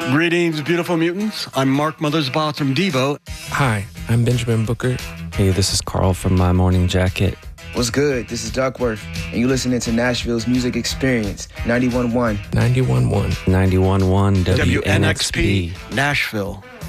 Greetings, beautiful mutants. I'm Mark Mothersbaugh from Devo. Hi, I'm Benjamin Booker. Hey, this is Carl from My Morning Jacket. What's good? This is Duckworth, and you're listening to Nashville's Music Experience, 91.1. 91.1. 91.1 WNXP. Nashville.